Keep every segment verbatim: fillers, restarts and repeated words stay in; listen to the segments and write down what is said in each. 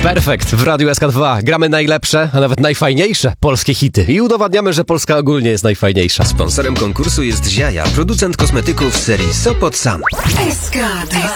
Perfekt, w Radiu S K dwa gramy najlepsze, a nawet najfajniejsze polskie hity i udowadniamy, że Polska ogólnie jest najfajniejsza. Sponsorem konkursu jest Ziaja, producent kosmetyków z serii Sopot Sam. S K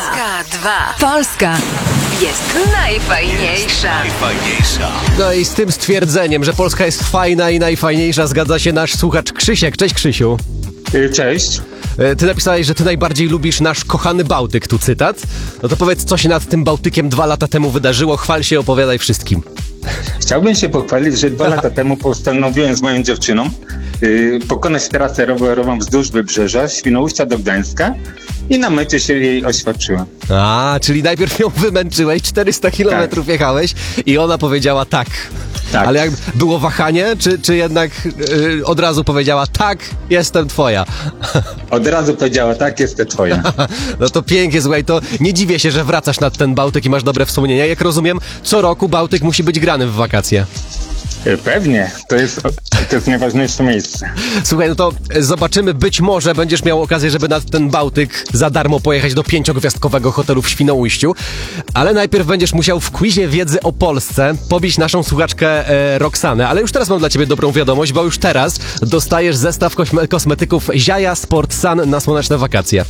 dwa. Polska jest najfajniejsza. Najfajniejsza. No i z tym stwierdzeniem, że Polska jest fajna i najfajniejsza, zgadza się nasz słuchacz Krzysiek. Cześć, Krzysiu. Cześć. Ty napisałeś, że ty najbardziej lubisz nasz kochany Bałtyk, tu cytat. No to powiedz, co się nad tym Bałtykiem dwa lata temu wydarzyło, chwal się, opowiadaj wszystkim. Chciałbym się pochwalić, że dwa lata temu postanowiłem z moją dziewczyną yy, pokonać trasę rowerową wzdłuż Wybrzeża, Świnoujścia do Gdańska i na mecie się jej oświadczyłem. A, czyli najpierw ją wymęczyłeś, czterysta kilometrów tak. jechałeś i ona powiedziała tak. Tak. Ale jak było wahanie, czy, czy jednak yy, od razu powiedziała tak, jestem twoja? Od razu powiedziała tak, jestem twoja. No to pięknie, słuchaj, to nie dziwię się, że wracasz nad ten Bałtyk i masz dobre wspomnienia. Jak rozumiem, co roku Bałtyk musi być grany w wakacje. Pewnie, to jest, to jest najważniejsze miejsce. Słuchaj, no to zobaczymy, być może będziesz miał okazję, żeby nad ten Bałtyk za darmo pojechać do pięciogwiazdkowego hotelu w Świnoujściu, ale najpierw będziesz musiał w quizie wiedzy o Polsce pobić naszą słuchaczkę e, Roxanę, ale już teraz mam dla ciebie dobrą wiadomość, bo już teraz dostajesz zestaw kosme- kosmetyków Ziaja Sport Sun na słoneczne wakacje.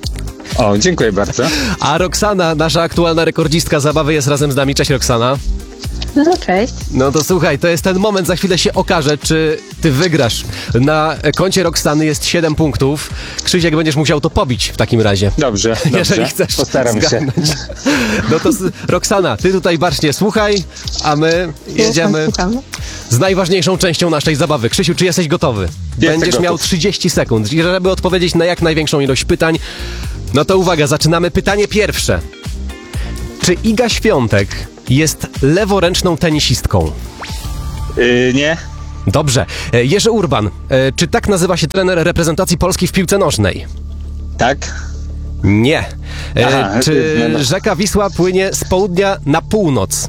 O, dziękuję bardzo. A Roxana, nasza aktualna rekordzistka zabawy, jest razem z nami. Cześć, Roxana. No cześć. No to słuchaj, to jest ten moment, za chwilę się okaże, czy ty wygrasz. Na koncie Roxany jest siedem punktów. Krzysiek, będziesz musiał to pobić w takim razie. Dobrze, Jeżeli dobrze. chcesz Postaram zgadnąć. się. No to Roxana, ty tutaj bacznie słuchaj, a my jedziemy Słucham. z najważniejszą częścią naszej zabawy. Krzysiu, czy jesteś gotowy? Będziesz gotów. miał trzydzieści sekund. I żeby odpowiedzieć na jak największą ilość pytań, no to uwaga, zaczynamy. Pytanie pierwsze. Czy Iga Świątek jest leworęczną tenisistką? Yy, nie, Dobrze. E, Jerzy Urban. E, Czy tak nazywa się trener reprezentacji Polski w piłce nożnej? tak, Nie. E, Aha, Czy no, no. rzeka Wisła płynie z południa na północ?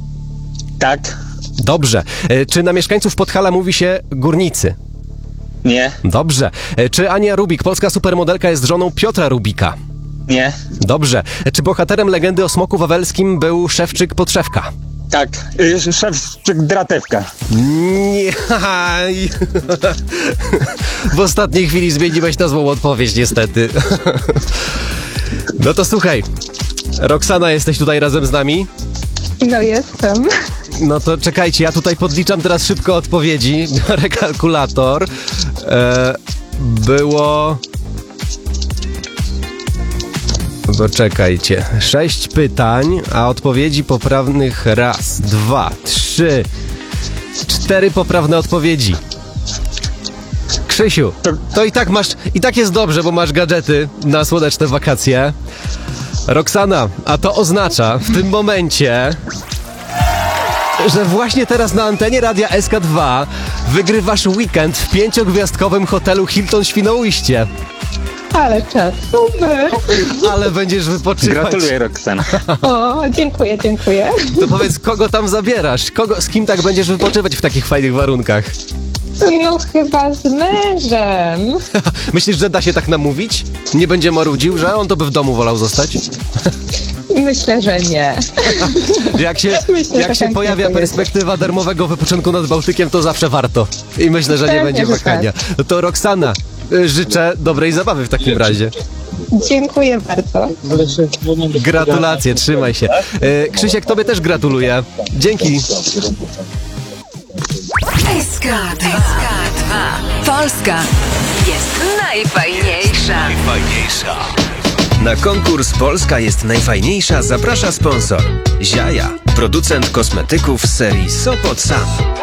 tak, Dobrze. E, Czy na mieszkańców Podhala mówi się górnicy? nie, Dobrze. E, Czy Ania Rubik, polska supermodelka, jest żoną Piotra Rubika? nie, Dobrze. E, Czy bohaterem legendy o Smoku Wawelskim był Szewczyk Podszewka? tak, yy, Szewczyk Dratewka. Nie. W ostatniej chwili zmieniłeś na złą odpowiedź, niestety. No to słuchaj. Roxana, jesteś tutaj razem z nami? No jestem. No to czekajcie, ja tutaj podliczam teraz szybko odpowiedzi. Biorę kalkulator. E, było... Poczekajcie. Sześć pytań, a odpowiedzi poprawnych raz, dwa, trzy, cztery poprawne odpowiedzi. Krzysiu, to i tak masz, i tak jest dobrze, bo masz gadżety na słoneczne wakacje. Roxana, a to oznacza w tym momencie, że właśnie teraz na antenie Radia S K dwa wygrywasz weekend w pięciogwiazdkowym hotelu Hilton Świnoujście. Ale czas, super. Ale będziesz wypoczywać. Gratuluję, Roxana. O, dziękuję, dziękuję. To powiedz, kogo tam zabierasz? Kogo, z kim tak będziesz wypoczywać w takich fajnych warunkach? No chyba z mężem. Myślisz, że da się tak namówić? Nie będzie marudził, że on to by w domu wolał zostać? Myślę, że nie. Jak się, Myślę, jak że się chętnie pojawia pojedzie. perspektywa darmowego wypoczynku nad Bałtykiem, to zawsze warto. I myślę, że nie Pewnie, będzie że wahania. No to Roxana, y, życzę dobrej zabawy w takim razie. Dziękuję bardzo. Gratulacje, trzymaj się. Y, Krzysiek, tobie też gratuluję. Dzięki. S K dwa. Polska jest najfajniejsza. Najfajniejsza. Na konkurs Polska jest najfajniejsza zaprasza sponsor Ziaja, producent kosmetyków z serii Sopot Sam.